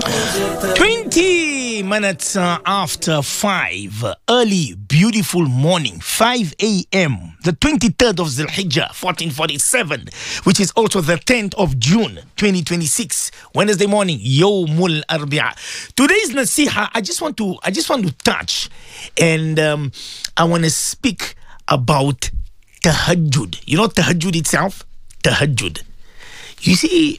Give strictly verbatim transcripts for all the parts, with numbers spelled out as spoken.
twenty minutes uh, after five, early, beautiful morning, five a.m., the twenty-third of Zulhijjah, fourteen forty-seven, which is also the tenth of June, twenty twenty-six, Wednesday morning, Yawmul Arbi'a. Today's Nasiha, I just want to, I just want to touch, and um, I want to speak about Tahajjud. You know Tahajjud itself? Tahajjud. You see,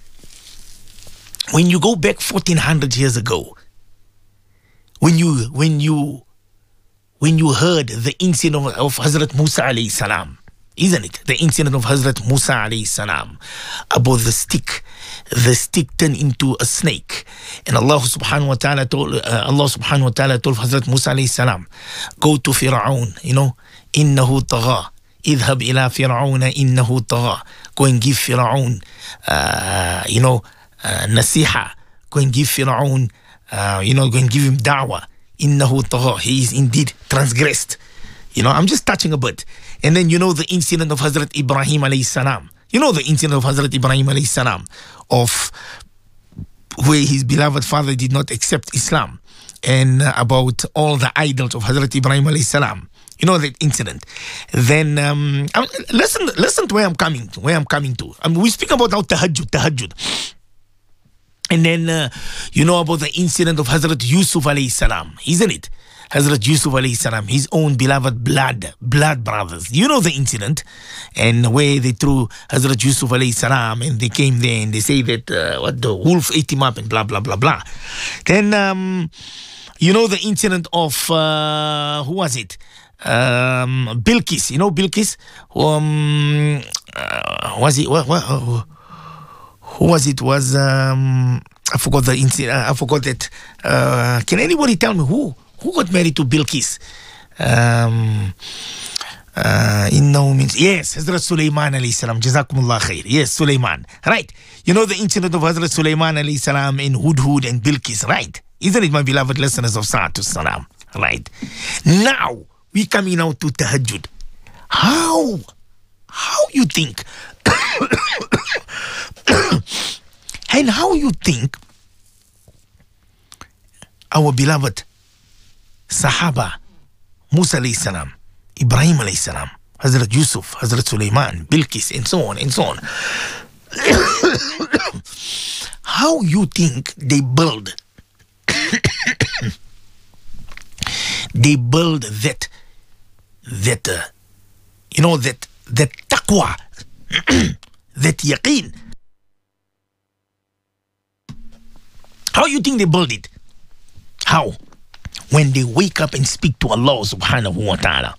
when you go back fourteen hundred years ago, when you when you when you heard the incident of, of Hazrat Musa alayhi salam, isn't it? The incident of Hazrat Musa alayhi salam about the stick, the stick turned into a snake, and Allah subhanahu wa taala told uh, Allah subhanahu wa taala told Hazrat Musa alayhi salam, go to Fir'aun, you know, innahu tagha. Idhab ila Fir'auna innahu tagha. Go and give Fir'aun, uh, you know, uh, nasiha. Go and give Fir'aun, uh, you know, go and give him da'wah. Innahu tagha. He is indeed transgressed. You know, I'm just touching a bit. And then you know the incident of Hazrat Ibrahim alayhi salam. You know the incident of Hazrat Ibrahim alayhi salam, of where his beloved father did not accept Islam, and uh, about all the idols of Hazrat Ibrahim alayhi salam. You know that incident. Then um, listen, listen to where I'm coming to. Where I'm coming to. I mean, we speak about now tahajjud, tahajjud, and then uh, you know about the incident of Hazrat Yusuf alayhi salam, isn't it? Hazrat Yusuf alayhi salam, his own beloved blood, blood brothers. You know the incident, and where they threw Hazrat Yusuf alayhi salam, and they came there and they say that uh, what the wolf ate him up and blah blah blah blah. Then um, you know the incident of uh, who was it? Um, Bilqis, you know Bilqis. Um, uh, was it? What, what, uh, who was it? Was um, I forgot the incident. I forgot that. Uh, can anybody tell me who who got married to Bilqis? Um, uh, in no means yes, Hazrat Sulaiman alayhi salam. Jazakumullah khair. Yes, Sulaiman. Right. You know the incident of Hazrat Sulaiman alayhi salam in Hudhud and Bilqis. Right. Isn't it, my beloved listeners of Sa'atus Salam? Right. Now we coming out to tahajjud. How? How you think? And how you think our beloved Sahaba, Musa alayhi salam, Ibrahim alayhi salam, Hazrat Yusuf, Hazrat Sulaiman, Bilqis, and so on and so on. How you think they build? They build that. That, uh, you know, that, that taqwa, that yaqeen. How you think they build it? How? When they wake up and speak to Allah subhanahu wa ta'ala.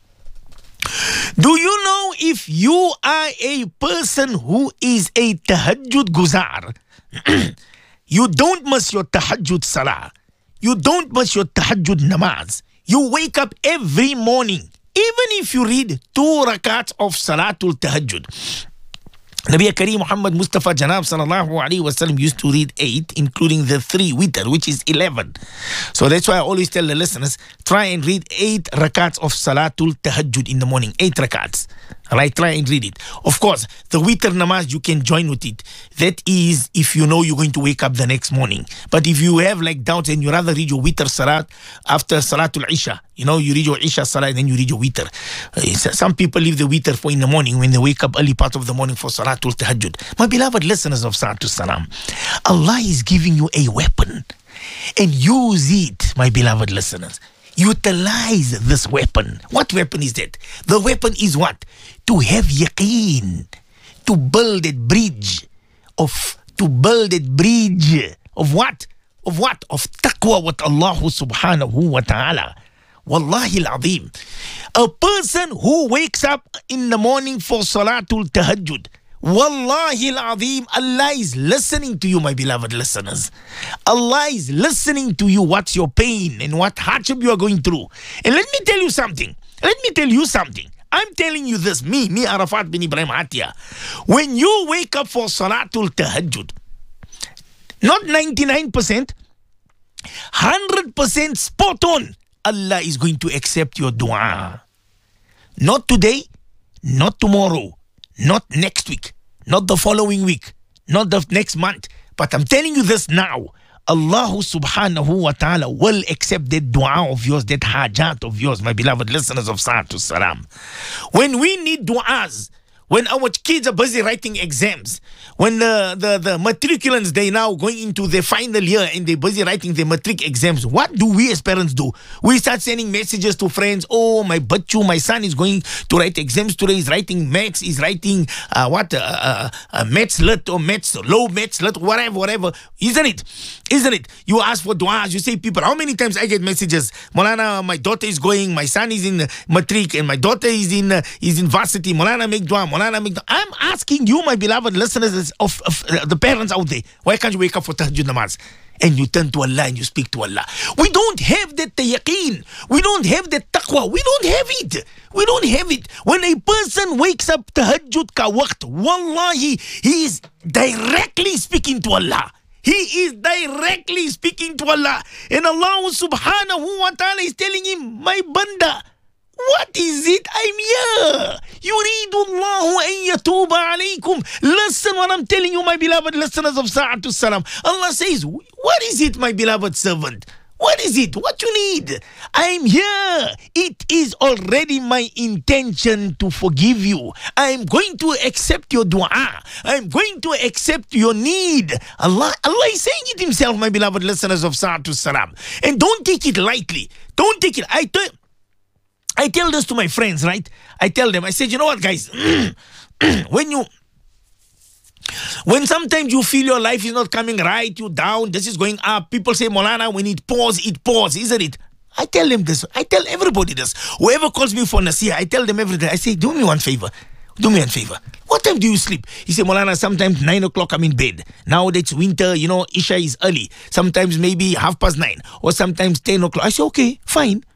Do you know if you are a person who is a tahajjud guzar, you don't miss your tahajjud salah, you don't miss your tahajjud namaz, you wake up every morning, even if you read two rakats of Salatul Tahajjud. Nabi Kareem Muhammad Mustafa Janab sallallahu alayhi wa sallam used to read eight, including the three witr, which is eleven. So that's why I always tell the listeners, try and read eight rakats of Salatul Tahajjud in the morning. Eight rakats. Alright, try and read it. Of course, the witr namaz, you can join with it. That is if you know you're going to wake up the next morning. But if you have like doubts and you rather read your witr salat after Salatul Isha, you know, you read your Isha salat and then you read your witr. Uh, some people leave the witr for in the morning when they wake up early part of the morning for Salatul Tahajjud. My beloved listeners of Sa'atus Salam, Allah is giving you a weapon, and use it, my beloved listeners. Utilize this weapon. What weapon is that? The weapon is what? To have yaqeen, to build that bridge of, to build that bridge of what? Of what? Of taqwa with Allah subhanahu wa ta'ala. Wallahi al-azim. A person who wakes up in the morning for Salatul Tahajjud, Wallahi al-azim, Allah is listening to you, my beloved listeners. Allah is listening to you, what's your pain and what hardship you are going through. And let me tell you something. Let me tell you something. I'm telling you this, me, me Arafat bin Ibrahim Atia. When you wake up for Salatul Tahajjud, not ninety-nine percent, one hundred percent spot on, Allah is going to accept your dua. Not today, not tomorrow, not next week, not the following week, not the next month. But I'm telling you this now. Allah subhanahu wa ta'ala will accept that dua of yours, that hajat of yours, my beloved listeners of Sa'atul Salam. When we need du'as, when our kids are busy writing exams, when the, the, the matriculants, they now going into their final year and they're busy writing their matric exams, what do we as parents do? We start sending messages to friends. Oh, my bachu, my son is going to write exams today. He's writing maths, he's writing uh, what, uh, uh, uh, maths lit or maths, low maths lit, whatever, whatever. Isn't it? Isn't it? You ask for du'as, you say, people, how many times I get messages? Molana, my daughter is going, my son is in uh, matric, and my daughter is in, uh, is in varsity. Molana, make dua. Molana, make dua. I'm asking you, my beloved listeners of, of uh, the parents out there, why can't you wake up for tahajjud namaz? And you turn to Allah and you speak to Allah. We don't have that yaqeen. We don't have that taqwa. We don't have it. We don't have it. When a person wakes up tahajjud ka waqt, wallahi, he is directly speaking to Allah. He is directly speaking to Allah. And Allah subhanahu wa ta'ala is telling him, my banda, what is it? I'm here. Yuridu Allahu an yatuba alaykum. Listen what I'm telling you, my beloved listeners of Sa'atul Salam. Allah says, what is it, my beloved servant? What is it? What you need? I'm here. It is already my intention to forgive you. I'm going to accept your dua. I'm going to accept your need. Allah, Allah is saying it himself, my beloved listeners of Sa'atul Salam. And don't take it lightly. Don't take it. I tell, I tell this to my friends, right? I tell them, I said, you know what, guys? when you... When sometimes you feel your life is not coming right, you down, this is going up. People say, Molana, when it pause, it pause, isn't it? I tell them this. I tell everybody this. Whoever calls me for Nasiyah, I tell them every day. I say, do me one favor. Do me one favor. What time do you sleep? He say, Molana, sometimes nine o'clock I'm in bed. Now that it's winter, you know, Isha is early. Sometimes maybe half past nine. Or sometimes ten o'clock. I say, okay, fine.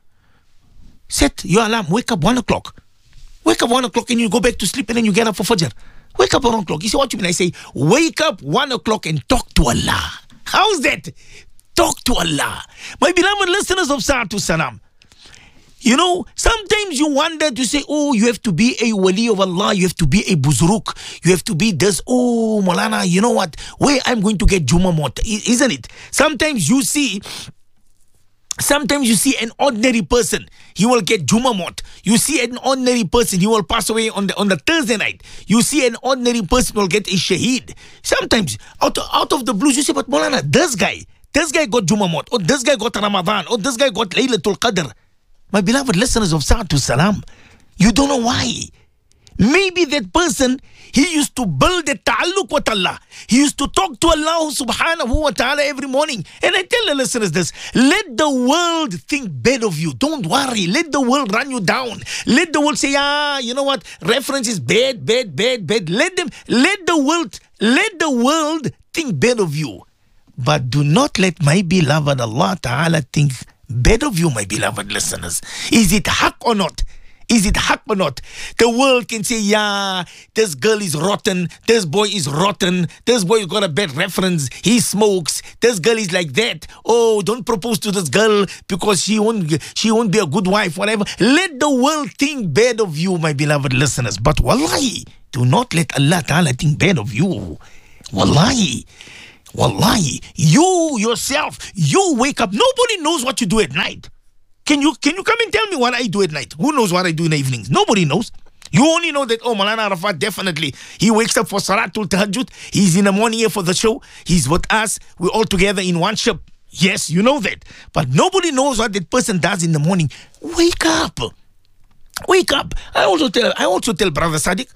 Set your alarm. Wake up one o'clock. Wake up one o'clock and you go back to sleep and then you get up for Fajr. Wake up one o'clock. You say, what you mean? I say, wake up one o'clock and talk to Allah. How's that? Talk to Allah. My beloved listeners of Sa'atul Salam, you know, sometimes you wonder to say, oh, you have to be a wali of Allah. You have to be a buzruk. You have to be this. Oh, Molana, you know what? Where I'm going to get Juma Mot, isn't it? Sometimes you see... Sometimes you see an ordinary person, he will get Juma Mot. You see an ordinary person, he will pass away on the on the Thursday night. You see an ordinary person will get a shaheed. Sometimes, out of, out of the blues, you say, but Molana, this guy, this guy got Juma Mot, or this guy got Ramadan, or this guy got Laylatul Qadr. My beloved listeners of Sa'atul Salam, you don't know why. Maybe that person, he used to build a ta'alluq with Allah. He used to talk to Allah subhanahu wa ta'ala every morning. And I tell the listeners this, let the world think bad of you. Don't worry. Let the world run you down. Let the world say, ah, you know what? Reference is bad, bad, bad, bad. Let them, let the world, let the world think bad of you. But do not let my beloved Allah ta'ala think bad of you, my beloved listeners. Is it haq or not? Is it haq or not? The world can say, yeah, this girl is rotten. This boy is rotten. This boy got a bad reference. He smokes. This girl is like that. Oh, don't propose to this girl because she won't, she won't be a good wife, whatever. Let the world think bad of you, my beloved listeners. But wallahi, do not let Allah Ta'ala think bad of you. Wallahi. Wallahi. You yourself, you wake up. Nobody knows what you do at night. Can you can you come and tell me what I do at night? Who knows what I do in the evenings? Nobody knows. You only know that, oh, Maulana Arafat, definitely. He wakes up for Salatul Tahajjud. He's in the morning here for the show. He's with us. We're all together in one ship. Yes, you know that. But nobody knows what that person does in the morning. Wake up. Wake up. I also tell, I also tell Brother Sadiq,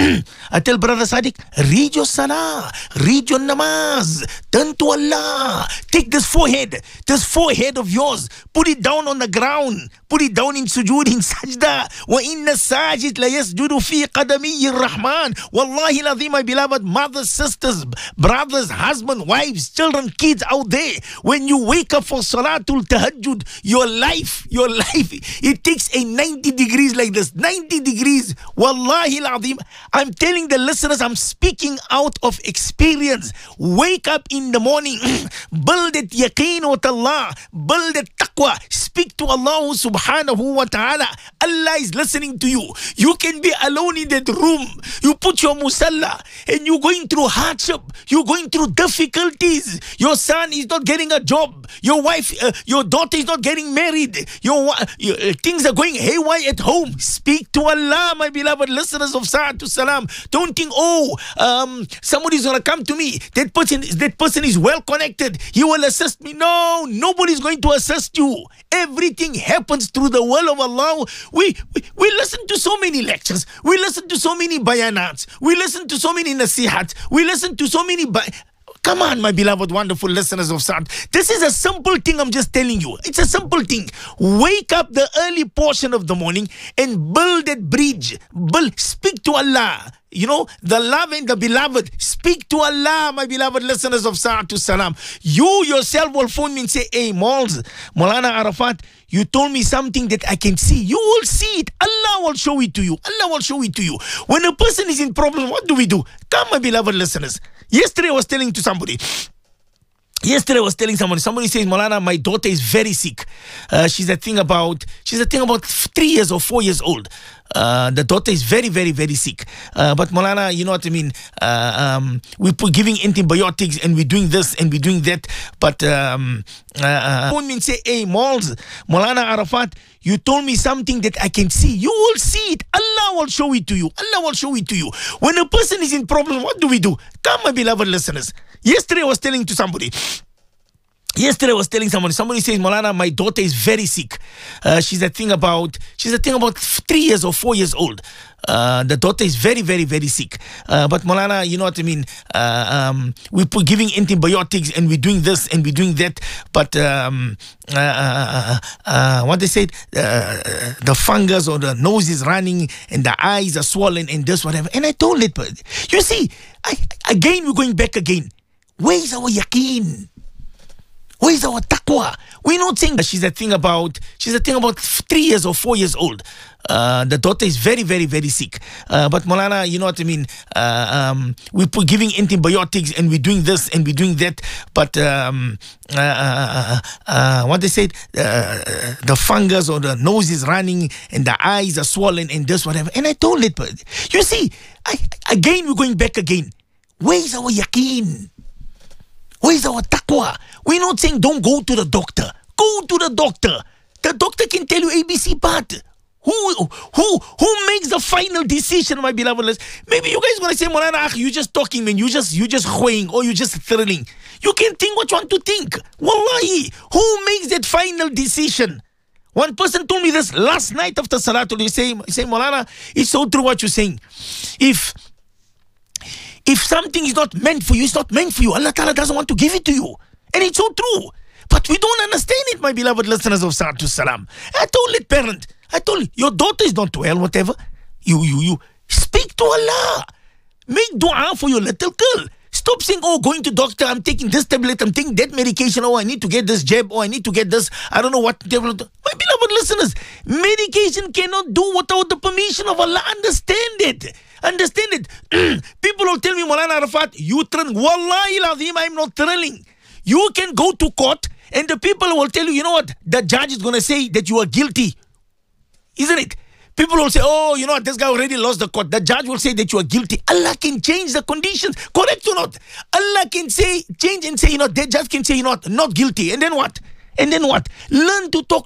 I tell Brother Sadiq, read your salah, read your namaz, turn to Allah. Take this forehead, this forehead of yours, put it down on the ground, put it down in sujood, in sajda. Wa inna sajid la yasjudu fi qadamiyyi rahman. Wallahi ladhi, my beloved mothers, sisters, brothers, husband, wives, children, kids out there, when you wake up for Salatul Tahajjud, your life, your life, it takes a ninety degrees like this, ninety degrees. Wallahi ladhi, I'm telling the listeners, I'm speaking out of experience. Wake up in the morning, build that yaqeen with Allah, build that taqwa, speak to Allah subhanahu wa ta'ala. Allah is listening to you. You can be alone in that room. You put your musalla and you're going through hardship. You're going through difficulties. Your son is not getting a job. Your wife, uh, your daughter is not getting married. Your, your uh, things are going haywire at home. Speak to Allah, my beloved listeners of Sa'atu Salam. Don't think, oh, um, somebody's going to come to me. That person, that person is well connected. He will assist me. No, nobody's going to assist you. Everything happens through the will of Allah. We, we, we listen to so many lectures. We listen to so many bayanats. We listen to so many nasihats. We listen to so many... Ba- Come on, my beloved, wonderful listeners of Sa'at. This is a simple thing I'm just telling you. It's a simple thing. Wake up the early portion of the morning and build that bridge. Build, speak to Allah. You know, the love and the beloved. Speak to Allah, my beloved listeners of Sa'atu Salam. You yourself will phone me and say, hey, Malls, Maulana Arafat, you told me something that I can see. You will see it. Allah will show it to you. Allah will show it to you. When a person is in problem, what do we do? Come, my beloved listeners. Yesterday I was telling to somebody. Yesterday I was telling somebody. Somebody says, Maulana, my daughter is very sick. Uh, she's a thing about. She's a thing about three years or four years old. Uh, the daughter is very, very, very sick. Uh, but Maulana, you know what I mean? Uh, um, we're giving antibiotics and we're doing this and we're doing that. But um, uh, phone me and say, hey, Malls, Maulana Arafat, you told me something that I can see. You will see it. Allah will show it to you. Allah will show it to you. When a person is in problem, what do we do? Come, my beloved listeners. Yesterday I was telling to somebody. Yesterday I was telling somebody. Somebody says, Maulana, my daughter is very sick. Uh, she's a thing about. She's a thing about three years or four years old. Uh, the daughter is very, very, very sick. Uh, but Maulana, you know what I mean? Uh, um, we're giving antibiotics and we're doing this and we're doing that. But um, uh, uh, uh, what they said, uh, the fungus or the nose is running and the eyes are swollen and this, whatever. And I told it, you see, I, again, we're going back again. Where is our yaqeen? Where is our taqwa? We're not saying that she's a thing about, she's a thing about three years or four years old. Uh, the daughter is very, very, very sick. Uh, but Maulana, you know what I mean? Uh, um, we're giving antibiotics and we're doing this and we're doing that. But um, uh, uh, uh, what they said, uh, the fungus or the nose is running and the eyes are swollen and this, whatever. And I told it, you see, I, again, we're going back again. Where is our yaqeen? Where is our taqwa? We're not saying don't go to the doctor. Go to the doctor. The doctor can tell you A B C, but who who who makes the final decision, my beloved listeners? Maybe you guys gonna say, Maulana, you just talking, man. You just you just going or you just thrilling. You can think what you want to think. Wallahi, who makes that final decision? One person told me this last night after Salatul. He say, he say, Maulana, it's so true what you're saying. If If something is not meant for you, it's not meant for you. Allah Ta'ala doesn't want to give it to you. And it's so true. But we don't understand it, my beloved listeners of Sa'atu Salam. I told it, parent. I told you, your daughter is not well, whatever. You, you, you. Speak to Allah. Make dua for your little girl. Stop saying, oh, going to doctor, I'm taking this tablet, I'm taking that medication, oh, I need to get this jab, oh, I need to get this, I don't know what tablet. My beloved listeners, medication cannot do without the permission of Allah. Understand it. Understand it. People will tell me, Maulana Arafat, you thrill. Wallahi lazim, I'm not thrilling. You can go to court and the people will tell you, you know what? The judge is going to say that you are guilty. Isn't it? People will say, oh, you know what? This guy already lost the court. The judge will say that you are guilty. Allah can change the conditions. Correct or not? Allah can say, change and say, you know, the judge can say, you know what? Not guilty. And then what? And then what? Learn to talk